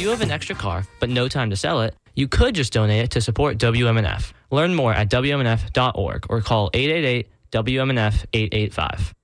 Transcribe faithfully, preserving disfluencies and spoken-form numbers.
you have an extra car but no time to sell it, you could just donate it to support W M N F. Learn more at W M N F dot org or call eight eight eight W M N F eight eight five.